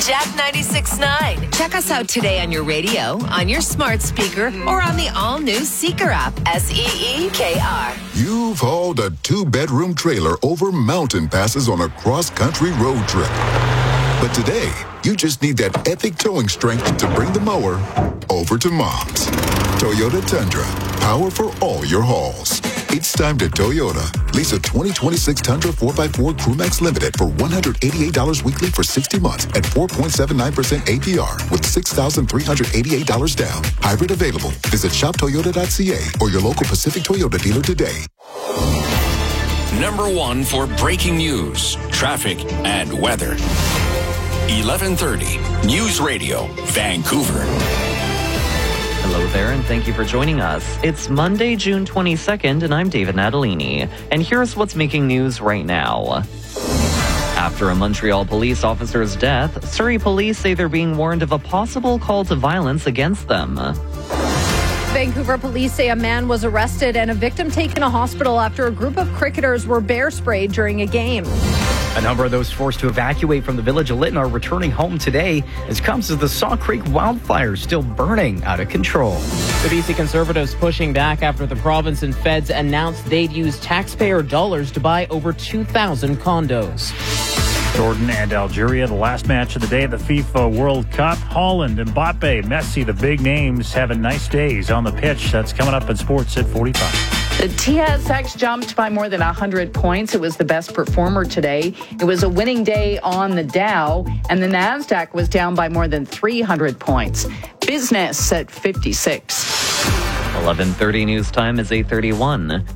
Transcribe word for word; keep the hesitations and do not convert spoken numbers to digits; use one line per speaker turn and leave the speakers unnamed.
Jack ninety-six point nine. Check us out today on your radio, on your smart speaker, or on the all-new Seeker app. S E E K R.
You've hauled a two-bedroom trailer over mountain passes on a cross-country road trip. But today, you just need that epic towing strength to bring the mower over to Mom's. Toyota Tundra. Power for all your hauls. It's time to Toyota. Lease a twenty twenty-six Tundra four by four Crewmax Limited for one hundred eighty-eight dollars weekly for sixty months at four point seven nine percent A P R with six thousand three hundred eighty-eight dollars down. Hybrid available. Visit shop toyota dot c a or your local Pacific Toyota dealer today.
Number one for breaking news, traffic, and weather. eleven thirty News Radio, Vancouver.
Hello there, and thank you for joining us. It's Monday, June twenty-second, and I'm David Natalini. And here's what's making news right now. After a Montreal police officer's death, Surrey police say they're being warned of a possible call to violence against them.
Vancouver police say a man was arrested and a victim taken to hospital after a group of cricketers were bear sprayed during a game.
A number of those forced to evacuate from the village of Lytton are returning home today. This comes as the Saw Creek wildfire is still burning out of control.
The B C Conservatives pushing back after the province and feds announced they'd use taxpayer dollars to buy over two thousand condos.
Jordan and Algeria, the last match of the day at the FIFA World Cup. Holland, Mbappe, Messi, the big names having nice days on the pitch. That's coming up in sports at forty-five.
The T S X jumped by more than one hundred points. It was the best performer today. It was a winning day on the Dow, and the NASDAQ was down by more than three hundred points. Business at fifty-six.
eleven thirty news time is eight thirty-one.